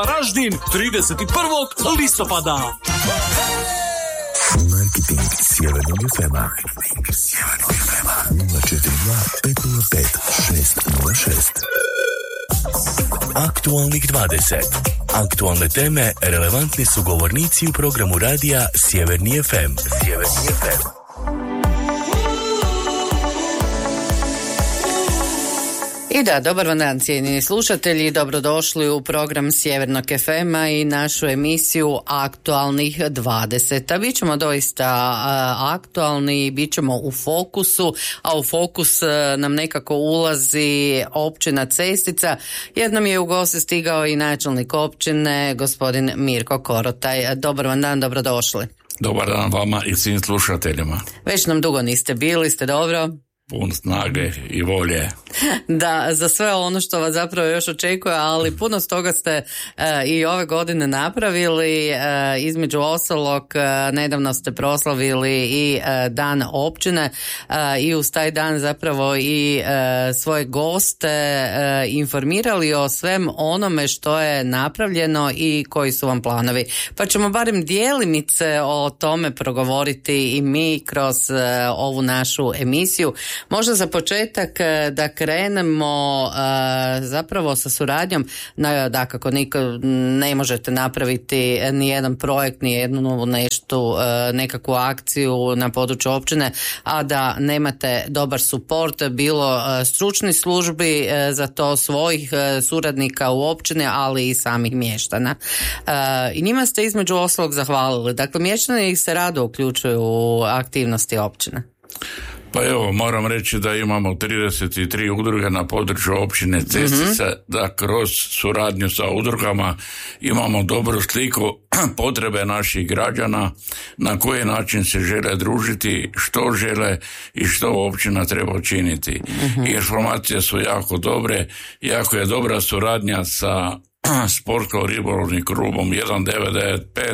Varaždin 31. listopada. Marketing Sjevernog FM-a 042 505 606. Aktualnih 20. Aktualne teme relevantni su govornici u programu radija Sjeverni FM. Sjeverni FM. I da, dobar vam dan cijenjeni slušatelji, dobrodošli u program Sjevernog FM-a i našu emisiju Aktualnih 20. A bit ćemo doista aktualni i bit ćemo u fokusu, a u fokus nam nekako ulazi općina Cestica, jer nam je u goste stigao i načelnik općine, gospodin Mirko Korotaj. Dobar vam dan, dobrodošli. Dobar dan vama i svim slušateljima. Već nam dugo niste bili, ste dobro? Pun snage i volje. Da, za sve ono što vas zapravo još očekuje, ali puno toga ste i ove godine napravili. Između ostalog, nedavno ste proslavili i dan općine i uz taj dan zapravo i svoje goste informirali o svem onome što je napravljeno i koji su vam planovi. Pa ćemo barem djelimice o tome progovoriti i mi kroz ovu našu emisiju. Možda za početak da krenemo zapravo sa suradnjom, dakako ne možete napraviti ni jedan projekt, ni jednu nešto, nekakvu akciju na području općine, a da nemate dobar suport, bilo stručnih službi za to, svojih suradnika u općini, ali i samih mještana. I njima ste između ostalog zahvalili. Dakle, mještani se rado uključuju u aktivnosti općine. Pa evo, moram reći da imamo 33 udruge na području općine Cestica, da kroz suradnju sa udrugama imamo dobru sliku potrebe naših građana, na koji način se žele družiti, što žele i što općina treba učiniti. I informacije su jako dobre, jako je dobra suradnja sa sportsko-ribolovnim klubom 1995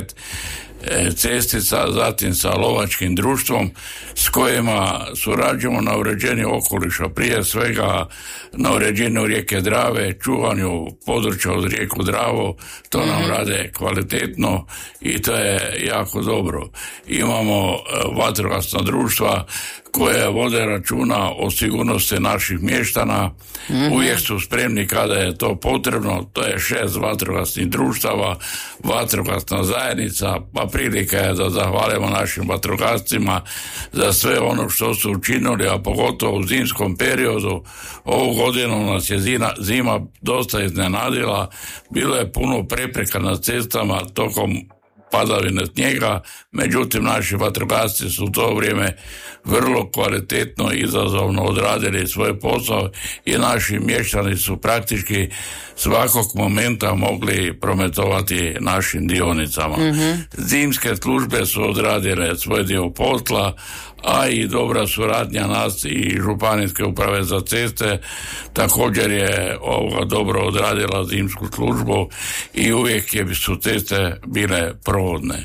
Cestica, zatim sa lovačkim društvom s kojima surađujemo na uređenju okoliša, prije svega na uređenju rijeke Drave, čuvanju područja od rijeku Dravu, to nam rade kvalitetno i to je jako dobro. Imamo vatrogasna društva koje vode računa o sigurnosti naših mještana, uvijek su spremni kada je to potrebno, to je 6 vatrogasnih društava, vatrogasna zajednica, pa prilika je da zahvalimo našim vatrogascima za sve ono što su učinili, a pogotovo u zimskom periodu. Ovu godinu nas je zima dosta iznenadila, bilo je puno prepreka na cestama tokom padavine snijega, međutim naši vatrogasci su u to vrijeme vrlo kvalitetno i izazovno odradili svoj posao i naši mještani su praktički svakog momenta mogli prometovati našim dionicama. Zimske službe su odradile svoj dio posla, a i dobra suradnja nas i Županijske uprave za ceste također je dobro odradila zimsku službu i uvijek su ceste bile provodne.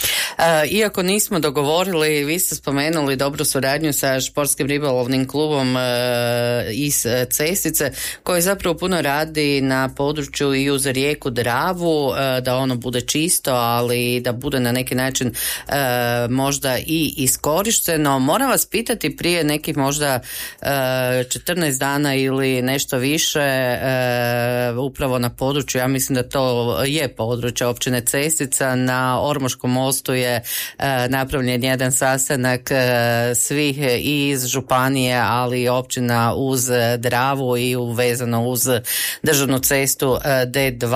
Iako nismo dogovorili, vi ste spomenuli dobru suradnju sa športskim ribolovnim klubom iz Cestice, koji zapravo puno radi na području i uz rijeku Dravu, da ono bude čisto, ali da bude na neki način možda i iskorišteno. Moram vas pitati, prije nekih možda 14 dana ili nešto više, upravo na području, ja mislim da to je područje općine Cestica, na Ormoškom mostu je napravljen jedan sastanak svih i iz županije, ali i općina uz Dravu i vezano uz državnu cestu D2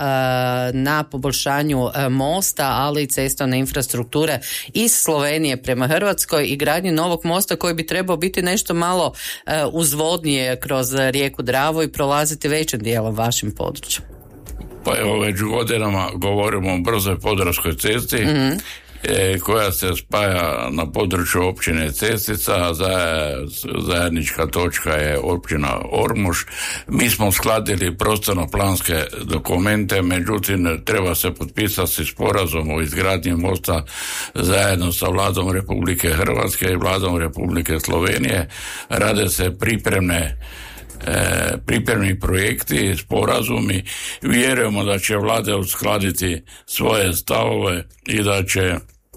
na poboljšanju mosta, ali i cestovne infrastrukture iz Slovenije prema Hrvatskoj i gradnje novog mosta koji bi trebao biti nešto malo uzvodnije kroz rijeku Dravu i prolaziti većim dijelom vašim područjem. Pa evo, već godinama govorimo o brzoj podravskoj cesti, koja se spaja na području općine Cestica, zajednička točka je općina Ormoš. Mi smo uskladili prostorno-planske dokumente, međutim treba se potpisati sporazum o izgradnji mosta zajedno sa vladom Republike Hrvatske i vladom Republike Slovenije. Rade se pripremne pripremni projekti, sporazumi. Vjerujemo da će vlade uskladiti svoje stavove i da će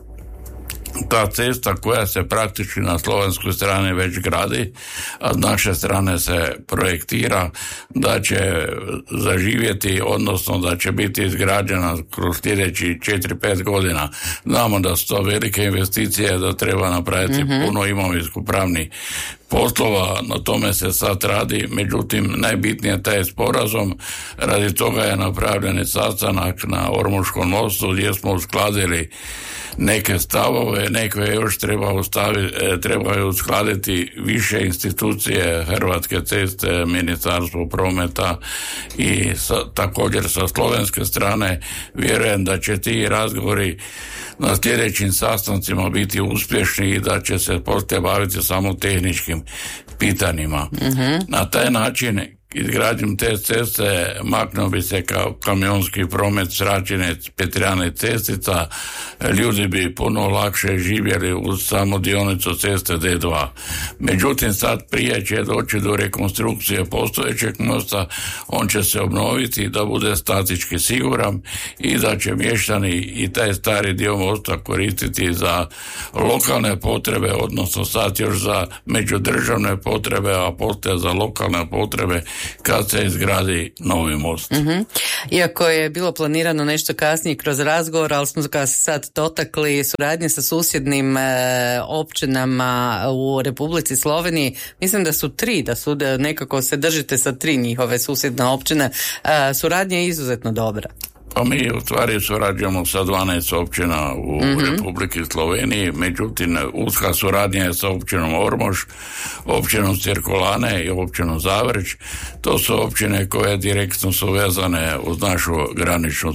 ta cesta koja se praktički na slovenskoj strani već gradi, a s naše strane se projektira, da će zaživjeti, odnosno da će biti izgrađena kroz sljedeći 4-5 godina. Znamo da su to velike investicije, da treba napraviti puno imovinsko-pravnih poslova, na tome se sad radi, međutim najbitnije je taj sporazum, radi toga je napravljen sastanak na Ormoškom mostu gdje smo uskladili neke stavove, neke još trebaju uskladiti više institucije, Hrvatske ceste, Ministarstvo prometa i također sa slovenske strane. Vjerujem da će ti razgovori na sljedećim sastancima biti uspješni i da će se poslije baviti samo tehničkim pitanjima. Na taj način izgradnjom te ceste maknuo bi se kao kamionski promet Sračinec, Petrijane, Cestica, ljudi bi puno lakše živjeli uz samo dionicu ceste D2. Međutim, sad prije će doći do rekonstrukcije postojećeg mosta, on će se obnoviti da bude statički siguran i da će mještani i taj stari dio mosta koristiti za lokalne potrebe, odnosno sad još za međudržavne potrebe, a poslije za lokalne potrebe kad se izgradi novi most. Iako je bilo planirano nešto kasnije kroz razgovor, ali smo ga sad dotakli suradnje sa susjednim općinama u Republici Sloveniji. Mislim da su 3, da nekako se držite sa 3 njihove susjedne općine. Suradnja je izuzetno dobra. Pa mi u stvari surađujemo sa 12 općina u Republiki Sloveniji, međutim uska suradnja je sa općinom Ormoš, općinom Cirkulane i općinom Zavreć. To su općine koje direktno su vezane uz našu graničnu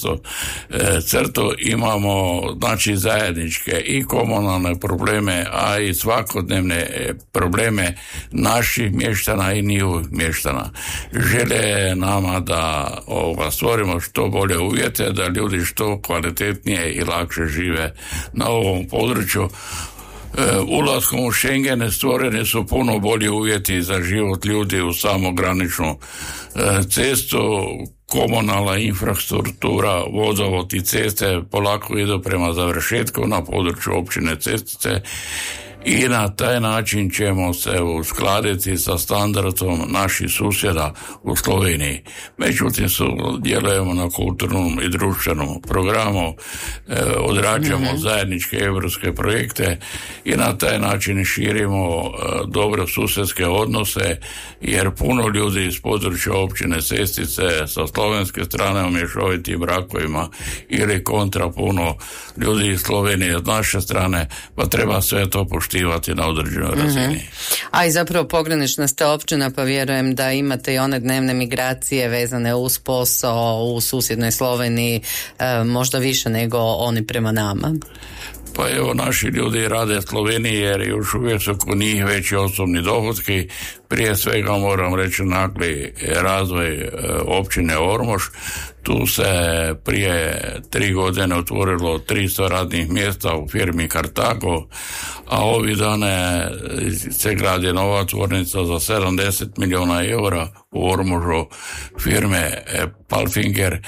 crtu. Imamo znači zajedničke i komunalne probleme, a i svakodnevne probleme naših mještana i njihovih mještana. Žele nama da stvorimo što bolje uvjete, da ljudi što kvalitetnije i lakše žive na ovom području. Ulaskom u Schengen stvoreni su puno bolji uvjeti za život ljudi u samograničnu cestu, komunalna infrastruktura, vodovod i ceste polako idu prema završetku na području općine Cestice i na taj način ćemo se uskladiti sa standardom naših susjeda u Sloveniji. Međutim, djelujemo na kulturnom i društvenom programu, odrađujemo zajedničke evropske projekte i na taj način širimo dobro susjedske odnose, jer puno ljudi iz područja općine Cestice sa slovenske strane u mješovitim brakovima ili kontra puno ljudi iz Slovenije s naše strane, pa treba sve to poštivati na određenoj razini. A i zapravo pogranična ste općina, pa vjerujem da imate i one dnevne migracije vezane uz posao u susjednoj Sloveniji, možda više nego oni prema nama. Pa evo, naši ljudi rade Sloveniji jer još uvijek su kod njih veći osobni dohodki. Prije svega moram reći nagli razvoj općine Ormoš. Tu se prije 3 godine otvorilo 300 radnih mjesta u firmi Kartago, a ovih dana se gradi nova tvornica za 70 milijuna eura u Ormožu firme Palfinger.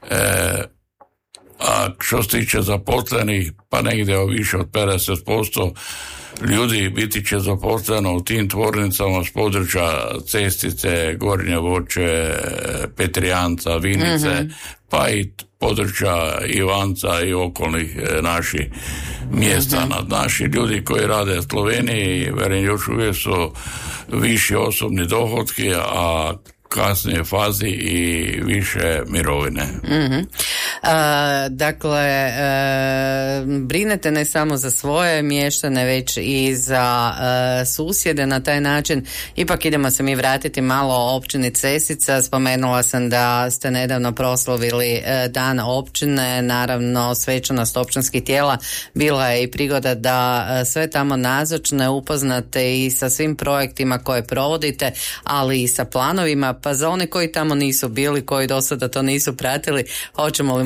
A što se tiče zaposlenih, pa negdje više od 50% ljudi biti će zaposleno u tim tvornicama s područja Cestice, Gornje Voće, Petrijanca, Vinice, pa i područja Ivanca i okolnih naših mjesta. Naši ljudi koji rade u Sloveniji, velim, još uvijek su viši osobni dohodki, a kasnije fazi i više mirovine. Dakle, brinete ne samo za svoje mještane, već i za susjede na taj način. Ipak idemo se mi vratiti malo o općini Cesica. Spomenula sam da ste nedavno proslavili dan općine, naravno svečanost općinskih tijela. Bila je i prigoda da sve tamo nazočne upoznate i sa svim projektima koje provodite, ali i sa planovima. Pa za one koji tamo nisu bili, koji do sada to nisu pratili, hoćemo li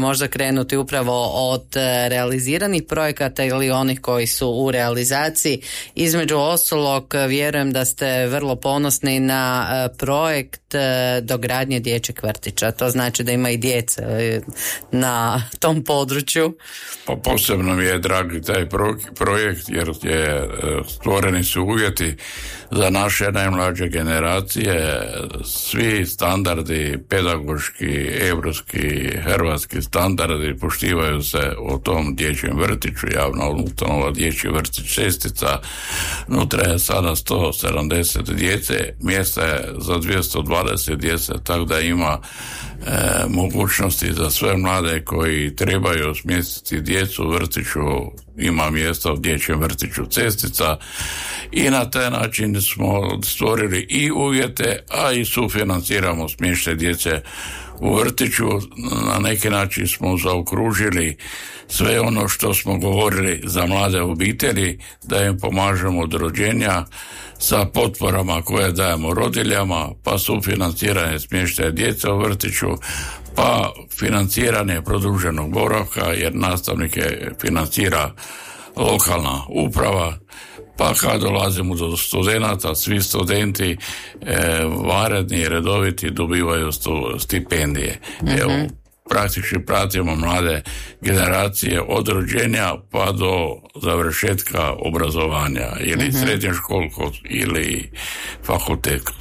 možda krenuti upravo od realiziranih projekata ili onih koji su u realizaciji. Između ostalog, vjerujem da ste vrlo ponosni na projekt dogradnje dječjeg vrtića. To znači da ima i djece na tom području. Pa posebno mi je dragi taj projekt jer stvoreni su uvjeti za naše najmlađe generacije. Svi standardi, pedagoški, europski, hrvatski standardi poštivaju se u tom dječjem vrtiću, javna ustanova dječji vrtić Cestica. Unutra je sada 170 djece, mjesta je za 220 djece, tako da ima mogućnosti za sve mlade koji trebaju smjestiti djecu u vrtiću, ima mjesta u dječjem vrtiću Cestica i na taj način smo stvorili i uvjete, a i sufinanciramo smještaj djece u vrtiću. Na neki način smo zaokružili sve ono što smo govorili za mlade obitelji, da im pomažemo od rođenja sa potporama koje dajemo rodiljama, pa sufinanciranje smještaja djece u vrtiću, pa financiranje produženog boravka jer nastavnike financira lokalna uprava, pa kad dolazimo do studenata, svi studenti vanredni i redoviti dobivaju stipendije. Evo, praktički pratimo mlade generacije od rođenja pa do završetka obrazovanja ili srednjoškolskog ili fakultetskog.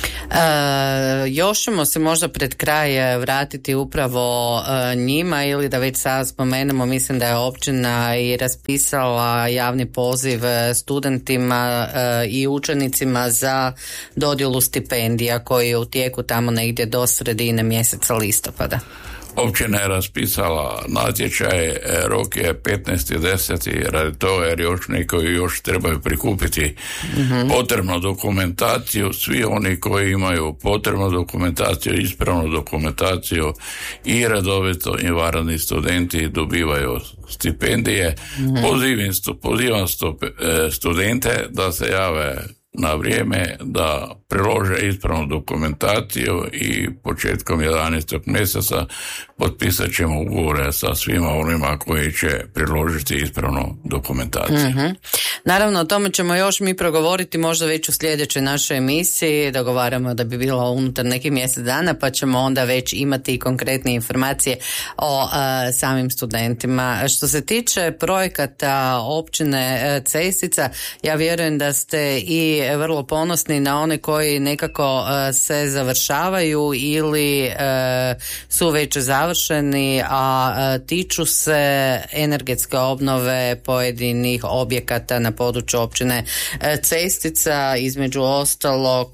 Još ćemo se možda pred kraj vratiti upravo njima ili da već sad spomenemo, mislim da je općina i raspisala javni poziv studentima i učenicima za dodjelu stipendija koji je u tijeku tamo negdje do sredine mjeseca listopada. Općina je raspisala natječaj, rok je 15.10. radi toga jer još neki još trebaju prikupiti potrebnu dokumentaciju. Svi oni koji imaju potrebnu dokumentaciju, ispravnu dokumentaciju i redovito i vanredni studenti dobivaju stipendije. Pozivam studente da se jave na vrijeme, da prilože ispravnu dokumentaciju i početkom 11. mjeseca potpisat ćemo ugovore sa svima onima koji će priložiti ispravnu dokumentaciju. Naravno, o tome ćemo još mi progovoriti možda već u sljedećoj našoj emisiji. Dogovaramo da bi bilo unutar nekih mjesec dana, pa ćemo onda već imati i konkretne informacije o samim studentima. Što se tiče projekata općine Cestica, ja vjerujem da ste i vrlo ponosni na one koji nekako se završavaju ili su već završeni, a tiču se energetske obnove pojedinih objekata na području općine Cestica, između ostalog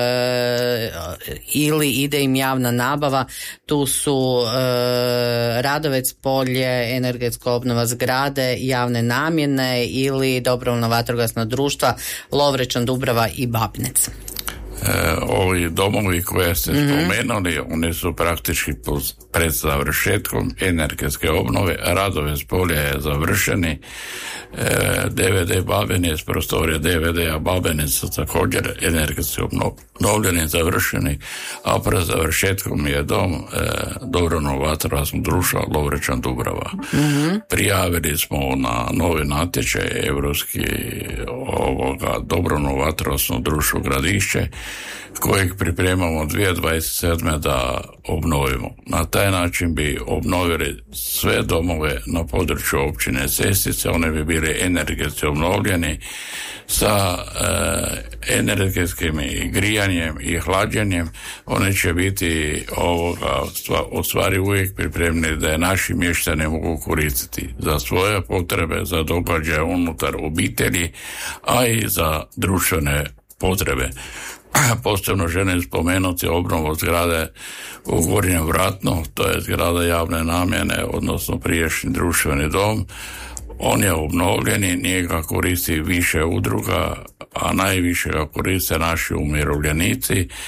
ili ide im javna nabava. Tu su Radovec polje, energetska obnova zgrade, javne namjene ili dobrovoljna vatrogasna društva Lovrečan, Dubrava i Babinec. Ovi domovi koje ste spomenuli, oni su praktički pred završetkom energetske obnove. Radovec polje je završeni, DVD Babinec, prostorija DVD-a Babinec su također energetski obnovljeni, završeni, a pred završetkom je dom dobrovoljnog vatrogasnog društva Lovrečan, Dubrava. Prijavili smo na novi natječaj evropski dobrovoljnog vatrogasnog društva Gradišće, kojeg pripremamo 2027. da obnovimo. Na taj način bi obnovili sve domove na području općine Cestice, one bi bili energetski obnovljeni sa energetskim grijanjem i hlađenjem. One će biti u stvari uvijek pripremljeni da je naši mještani mogu koristiti za svoje potrebe, za događaje unutar obitelji, a i za društvene potrebe. Posebno želim spomenuti obnovu zgrade u Gornjem Vratnu, to je zgrada javne namjene, odnosno prijašnji društveni dom. On je obnovljeni, njega koristi više udruga, a najviše ga koriste naši umirovljenici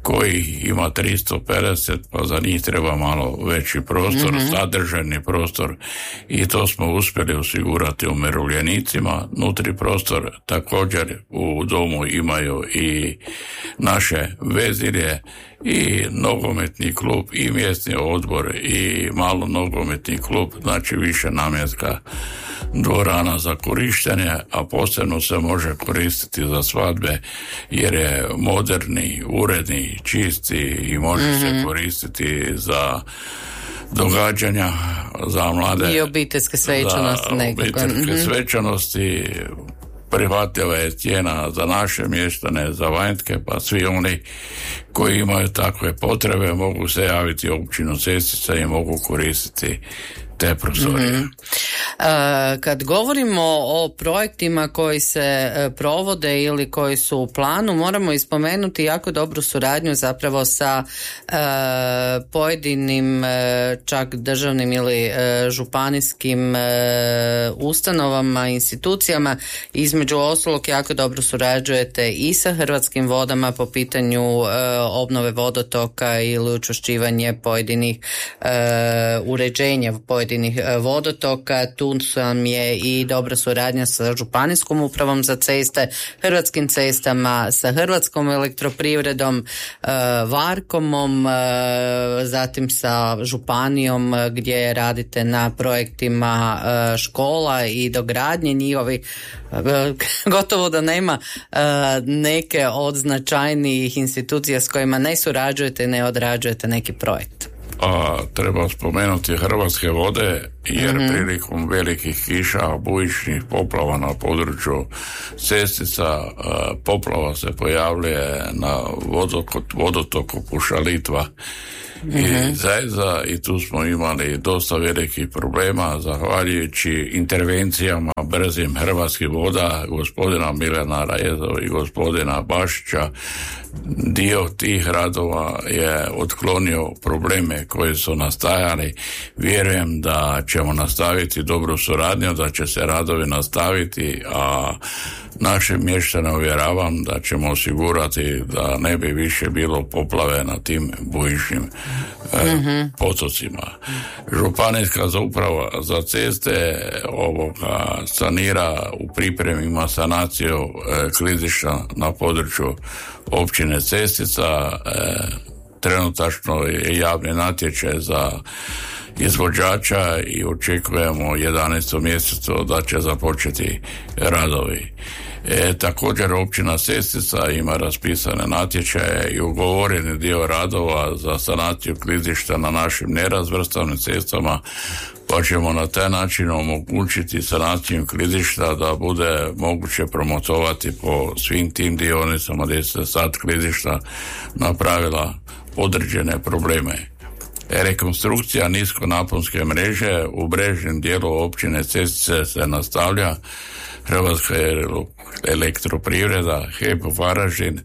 koji ima 350, pa za njih treba malo veći prostor, sadržajni prostor, i to smo uspjeli osigurati umirovljenicima. Nutri prostor također u domu imaju i naše vezirje i nogometni klub i mjesni odbor i malo nogometni klub, znači više namjenska dvorana za korištenje, a posebno se može koristiti za svadbe jer je moderni, uredni, čisti i može se koristiti za događanja za mlade i obiteljske svečanosti. Obiteljske svečanosti. Prihvatljiva je cijena za naše mještane, za vanjske, pa svi oni koji imaju takve potrebe mogu se javiti u općinu Cestica i mogu koristiti te prostorije. Kad govorimo o projektima koji se provode ili koji su u planu, moramo ispomenuti jako dobru suradnju zapravo sa pojedinim čak državnim ili županijskim ustanovama, institucijama. Između ostalog jako dobro surađujete i sa Hrvatskim vodama po pitanju obnove vodotoka ili učvršćivanje pojedinih uređenja pojedinih vodotoka. Tu sam je i dobra suradnja sa Županijskom upravom za ceste, Hrvatskim cestama, sa Hrvatskom elektroprivredom, Varkomom, zatim sa Županijom gdje radite na projektima škola i dogradnje njihovi. Gotovo da nema neke od značajnijih institucija s kojima ne surađujete i ne odrađujete neki projekt. Treba spomenuti Hrvatske vode jer prilikom velikih kiša, bujičnih poplava na području Cestica, poplava se pojavljuje na vodotoku Pušalitva i Zajza, i tu smo imali dosta velikih problema zahvaljujući intervencijama brzim Hrvatskih voda, gospodina Milana Rajezova i gospodina Bašića. Dio tih radova je otklonio probleme koji su nastajali. Vjerujem da ćemo nastaviti dobru suradnju, da će se radovi nastaviti, a naše mještane uvjeravam da ćemo osigurati da ne bi više bilo poplave na tim bujičnim potocima. Županijska uprava za ceste sanira, u pripremi ima sanaciju klizišta na području općine Cestica. Trenutačno je javni natječaj za izvođača i očekujemo 11. mjesecu da će započeti radovi. Također općina Cestica ima raspisane natječaje i ugovoreni dio radova za sanaciju klizišta na našim nerazvrstanim cestama, pa ćemo na taj način omogućiti sanaciju klizišta da bude moguće promotovati po svim tim dionicama gdje se sad klizišta napravila određene probleme. Rekonstrukcija niskonaponske mreže u brežnom dijelu općine Cestice se nastavlja. Hrvatska elektroprivreda, HEP Varaždin,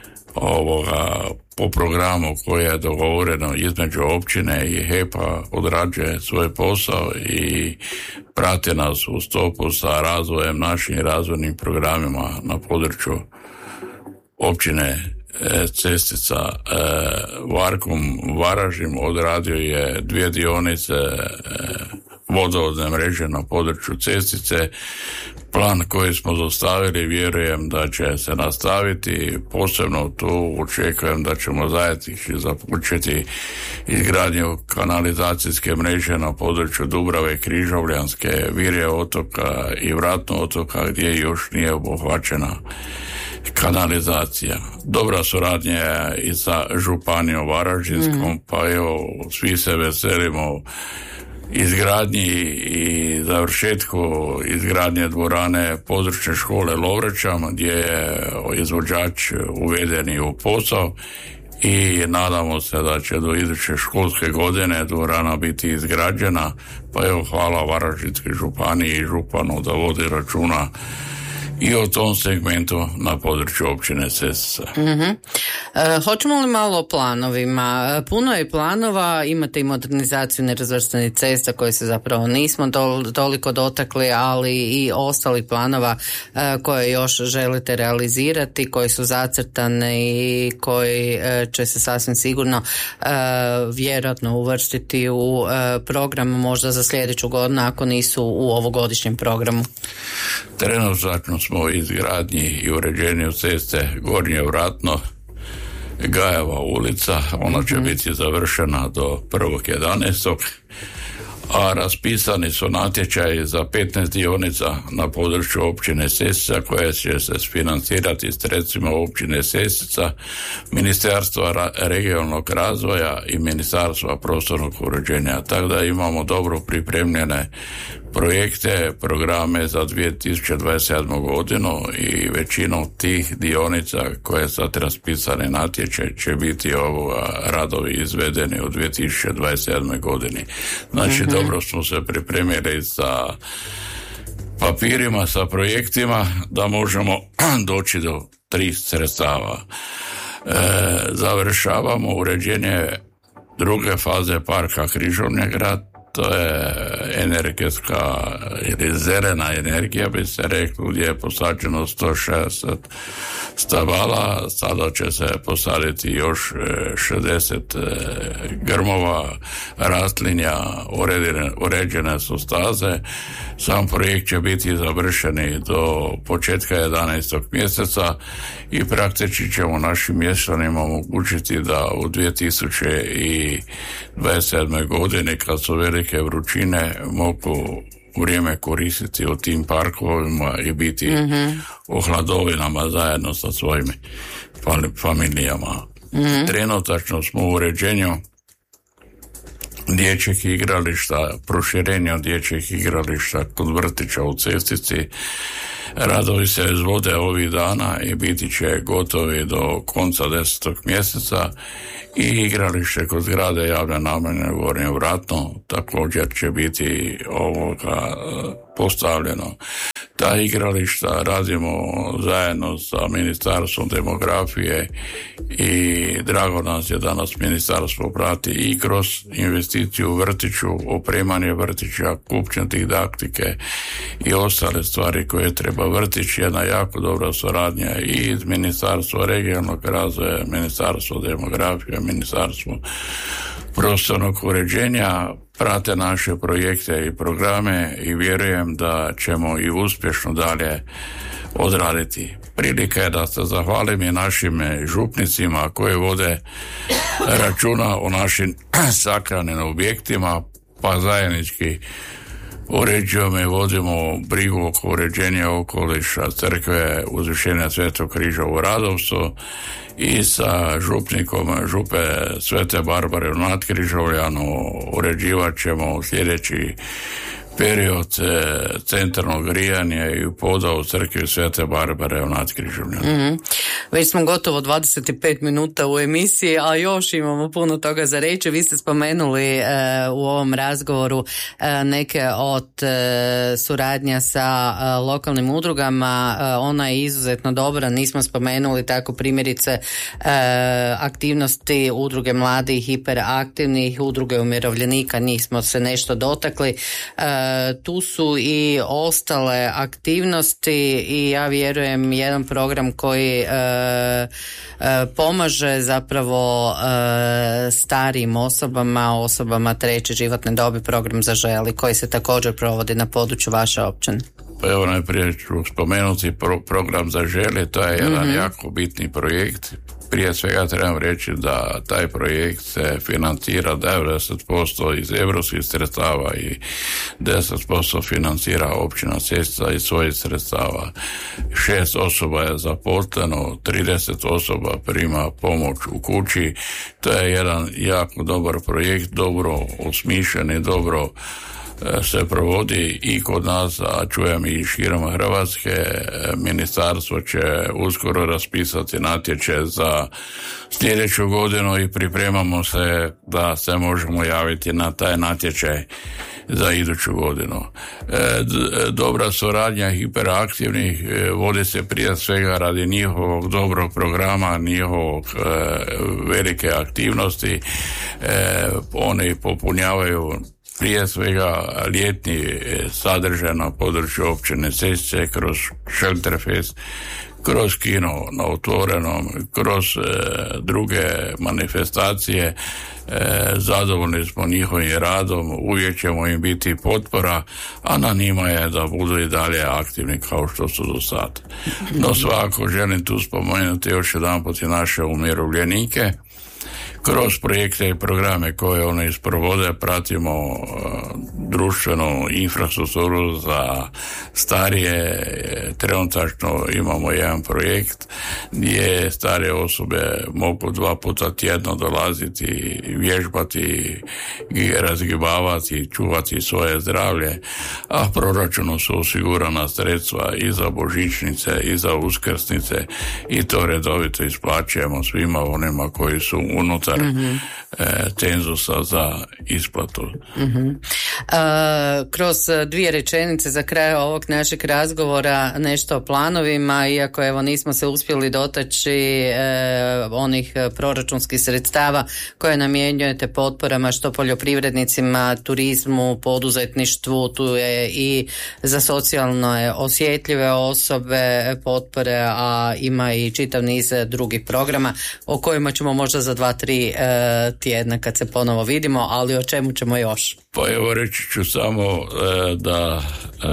po programu koji je dogovoreno između općine i HEP-a odrađuje svoj posao i prati nas u stopu sa razvojem našim razvojnim programima na području općine Cestica. Varkom Varaždin odradio je 2 dionice vodovodne mreže na području Cestice. Plan koji smo dostavili vjerujem da će se nastaviti, posebno tu očekujem da ćemo zajednički započeti izgradnju kanalizacijske mreže na području Dubrave, Križovljanske, Virje otoka i Vratno otoka gdje još nije obuhvaćena kanalizacija. Dobra suradnja je i sa Županijom Varaždinskom, pa evo svi se veselimo izgradnji i završetku izgradnje dvorane područne škole Lovrećama gdje je izvođač uvedeni u posao i nadamo se da će do iduće školske godine dvorana biti izgrađena, pa evo hvala Varaždinskoj županiji i županu da vodi računa i o tom segmentu na području općine Sestica. Hoćemo li malo o planovima? Puno je planova, imate i modernizaciju nerazvrstanih cesta koje se zapravo nismo toliko dotakli, ali i ostalih planova koje još želite realizirati, koji su zacrtani i koji će se sasvim sigurno vjerojatno uvrstiti u program možda za sljedeću godinu ako nisu u ovogodišnjem programu. Trenutno smo u izgradnji i uređenju ceste Gornje Vratno Gajeva ulica, ona će biti završena do 1.11. a raspisani su natječaji za 15 dionica na području općine Sestica koje će se financirati sredstvima općine Sestica, Ministarstva regionalnog razvoja i Ministarstva prostornog uređenja. Tako da imamo dobro pripremljene projekte, programe za 2027. godinu i većinu tih dionica koje su raspisane natječaj će biti radovi izvedeni u 2027. godini. Znači, dobro smo se pripremili sa papirima, sa projektima da možemo doći do 3 sredstava. Završavamo uređenje druge faze parka Križovni grad. To je energetska ili zelena energija, bi se reklo, gdje je posađeno 160 stabala, sada će se posaditi još 60 grmova, rastlinja, uređene su staze. Sam projekt će biti završeni do početka 11. mjeseca i praktički ćemo našim mještanima omogućiti da u 2027. godini, kad su velike vrućine, mogu vrijeme koristiti u tim parkovima i biti u hladovinama zajedno sa svojim familijama. Trenutačno smo u uređenju dječjih igrališta, proširenju dječjih igrališta kod vrtića u Cestici. Radovi se izvode ovih dana i biti će gotovi do konca 10. mjeseca i igralište kod zgrade javne namjene Gornje Vratno također će biti postavljeno. Ta igrališta radimo zajedno sa Ministarstvom demografije i drago nas je da nas ministarstvo prati i kroz investiciju u vrtiću, opremanje vrtića, kupnju didaktike i ostale stvari koje treba. Vrtić, jedna jako dobra suradnja i iz Ministarstva regionalnog razvoja, Ministarstvo demografije, Ministarstvo prostornog uređenja prate naše projekte i programe i vjerujem da ćemo i uspješno dalje odraditi. Prilika je da se zahvalim i našim župnicima koji vode računa o našim sakralnim objektima, pa zajednički uređujemo i vodimo brigu oko uređenja okoliša crkve Uzvišenja Svetog križa u Radovcu i sa župnikom župe Svete Barbare u Natkrižovljanu uređivat ćemo u sljedeći period centralnog grijanja i poda u crkvi Svete Barbare u Natkrižovljanu. Već smo gotovo 25 minuta u emisiji, a još imamo puno toga za reći. Vi ste spomenuli u ovom razgovoru neke od suradnja sa lokalnim udrugama. Ona je izuzetno dobra, nismo spomenuli tako primjerice aktivnosti udruge mladih hiperaktivnih, udruge umirovljenika, njih smo se nešto dotakli. Tu su i ostale aktivnosti i ja vjerujem jedan program koji pomaže zapravo starijim osobama treće životne dobi, program Zaželi, koji se također provodi na području vaše općine. Pa evo najprije ću spomenuti program Zaželi, to je jedan jako bitni projekt. Prije svega trebam reći da taj projekt se financira 90% iz europskih sredstava i 10% financira općina Sestica iz svojih sredstava. 6 osoba je zaposleno, 30 osoba prima pomoć u kući. To je jedan jako dobar projekt, dobro osmišljen i dobro se provodi i kod nas, a čujem i širom Hrvatske. Ministarstvo će uskoro raspisati natječaj za sljedeću godinu i pripremamo se da se možemo javiti na taj natječaj za iduću godinu. Dobra suradnja hiperaktivnih vodi se prije svega radi njihovog dobrog programa, njihovog velike aktivnosti. Oni popunjavaju prije svega ljetni sadržaj na području općine Sestre kroz Shelterfest, kroz kino na otvorenom, kroz druge manifestacije. Zadovoljni smo njihovim radom, uvijek ćemo im biti potpora, a na njima je da budu i dalje aktivni kao što su do sad. No svako želim tu spomenuti još jedanput i naše umirovljenike. Kroz projekte i programe koje oni isprovode pratimo društvenu infrastrukturu za starije. Trenutačno imamo jedan projekt gdje starije osobe mogu 2 puta tjedno dolaziti, vježbati, razgibavati, čuvati svoje zdravlje, a proračunu su osigurana sredstva i za božićnice i za uskrsnice i to redovito isplaćujemo svima onima koji su unutar cenzusa za isplatu. Kroz 2 rečenice za kraj ovog našeg razgovora nešto o planovima, iako evo nismo se uspjeli dotaći onih proračunskih sredstava koje namjenjujete potporama što poljoprivrednicima, turizmu, poduzetništvu, tu je i za socijalno osjetljive osobe potpore, a ima i čitav niz drugih programa o kojima ćemo možda za 2-3 tjedna kad se ponovo vidimo, ali o čemu ćemo još? Pa evo reći ću samo da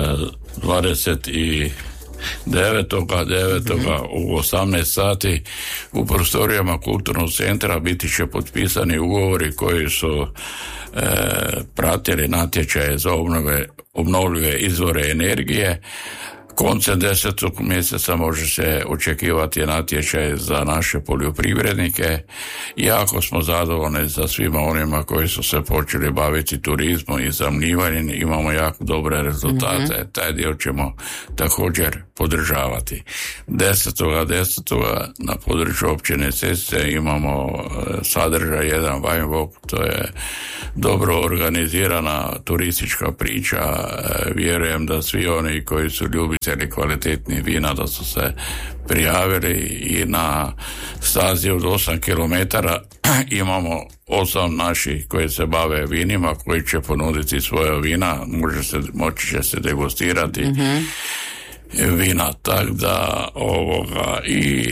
29.9. u 18 sati u prostorijama kulturnog centra biti će potpisani ugovori koji su pratili natječaje za obnovljive izvore energije. Koncem 10. mjeseca može se očekivati natječaj za naše poljoprivrednike. Jako smo zadovoljni za svima onima koji su se počeli baviti turizmom i iznajmljivanjem. Imamo jako dobre rezultate. Taj dio ćemo također podržavati. 10. na području općine Sestre imamo sadržaj jedan wine walk. To je dobro organizirana turistička priča. Vjerujem da svi oni koji su ljubitelji kvalitetnih vina da su se prijavili i na stazi od 8 km imamo 8 naših koji se bave vinima koji će ponuditi svoje vina, moći će se degustirati vina, tako da i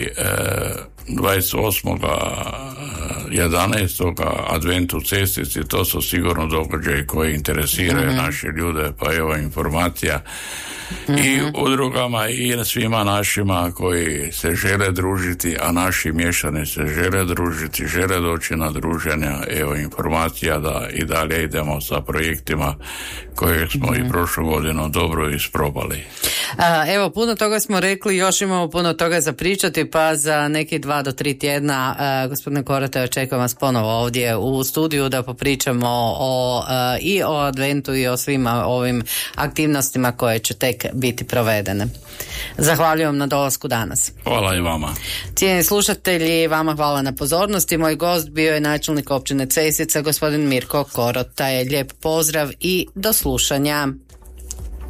28.11. advent u Cestici, to su sigurno događaji koji interesiraju naše ljude, pa evo informacija i udrugama i svima našima koji se žele družiti, a naši mještani se žele družiti, žele doći na druženja, evo informacija da i dalje idemo sa projektima koje smo i prošlu godinu dobro isprobali. Evo, puno toga smo rekli, još imamo puno toga za pričati, pa za neki 2 do 3 tjedna, gospodine Korota, očekujem vas ponovo ovdje u studiju da popričamo i o adventu i o svim ovim aktivnostima koje će tek biti provedene. Zahvaljujem na dolasku danas. Hvala i vama. Cijenjeni slušatelji, vama hvala na pozornosti. Moj gost bio je načelnik općine Cesica, gospodin Mirko Korota. Lijep pozdrav i do slušanja.